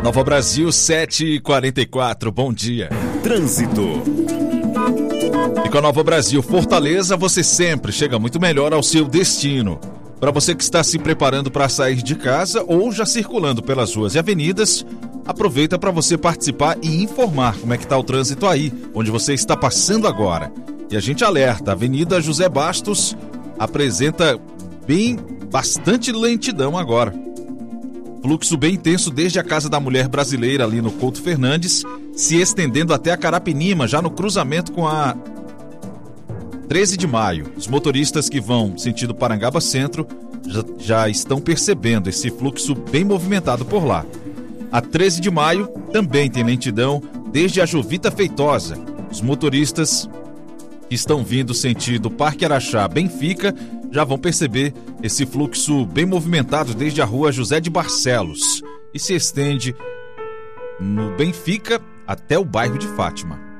Nova Brasil, 7h44, bom dia. Trânsito. E com a Nova Brasil Fortaleza, você sempre chega muito melhor ao seu destino. Para você que está se preparando para sair de casa ou já circulando pelas ruas e avenidas, aproveita para você participar e informar como é que está o trânsito aí, onde você está passando agora. E a gente alerta, a Avenida José Bastos apresenta bastante lentidão agora. Fluxo bem intenso desde a Casa da Mulher Brasileira, ali no Couto Fernandes, se estendendo até a Carapinima, já no cruzamento com a 13 de maio. Os motoristas que vão sentido Parangaba Centro já estão percebendo esse fluxo bem movimentado por lá. A 13 de maio também tem lentidão desde a Jovita Feitosa. Os motoristas que estão vindo sentido Parque Araxá, Benfica, já vão perceber esse fluxo bem movimentado desde a rua José de Barcelos e se estende no Benfica até o bairro de Fátima.